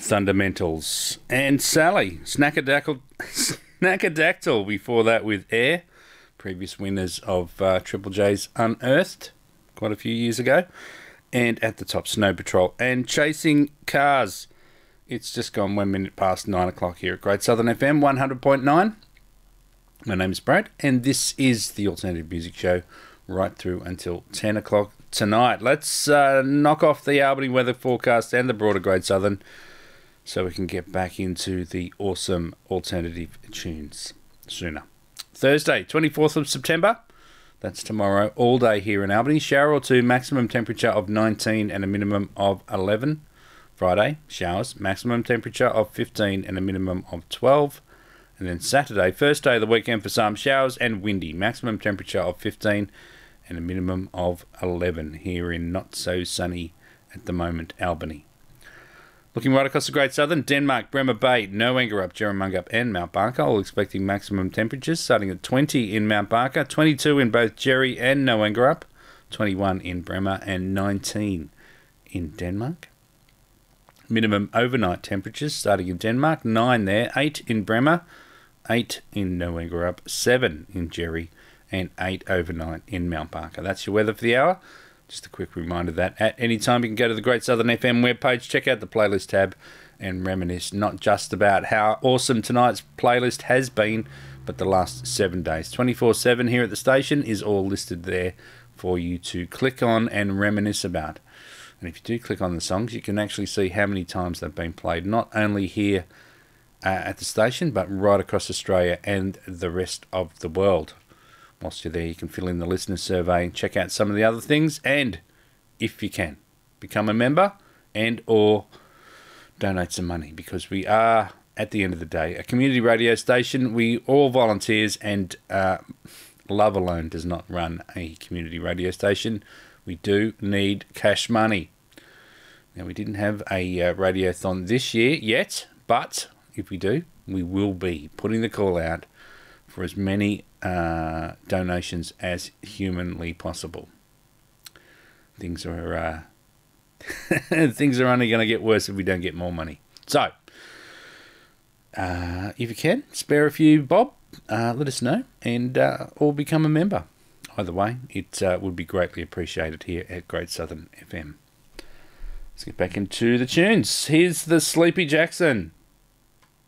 Thundamentals. And Sally, Snackadactyl before that with Air. Previous winners of Triple J's Unearthed quite a few years ago. And at the top, Snow Patrol. And Chasing Cars. It's just gone 1 minute past 9 o'clock here at Great Southern FM 100.9. My name is Brad, and this is the Alternative Music Show right through until 10 o'clock tonight. Let's knock off the Albany weather forecast and the broader Great Southern so we can get back into the awesome alternative tunes sooner. Thursday, 24th of September. That's tomorrow, all day here in Albany. Shower or two, maximum temperature of 19 and a minimum of 11. Friday, showers, maximum temperature of 15 and a minimum of 12. And then Saturday, first day of the weekend for some, showers and windy, maximum temperature of 15 and a minimum of 11 here in not so sunny at the moment, Albany. Looking right across the Great Southern, Denmark, Bremer Bay, Noangerup, Jerramungup and Mount Barker, all expecting maximum temperatures starting at 20 in Mount Barker, 22 in both Jerry and Noangerup, 21 in Bremer and 19 in Denmark. Minimum overnight temperatures starting in Denmark, 9 there, 8 in Bremer, 8 in Noangerup, 7 in Jerry, and 8 overnight in Mount Barker. That's your weather for the hour. Just a quick reminder that at any time you can go to the Great Southern FM webpage, check out the playlist tab, and reminisce not just about how awesome tonight's playlist has been, but the last 7 days. 24/7 here at the station is all listed there for you to click on and reminisce about. And if you do click on the songs, you can actually see how many times they've been played, not only here at the station, but right across Australia and the rest of the world. Whilst you're there, you can fill in the listener survey and check out some of the other things. And if you can, become a member and or donate some money, because we are, at the end of the day, a community radio station. We all volunteers, and love alone does not run a community radio station. We do need cash money. Now, we didn't have a radiothon this year yet, but if we do, we will be putting the call out for as many donations as humanly possible. Things are things are only going to get worse if we don't get more money. So, if you can, spare a few bob, let us know, and or become a member. Either way, it would be greatly appreciated here at Great Southern FM. Let's get back into the tunes. Here's the Sleepy Jackson.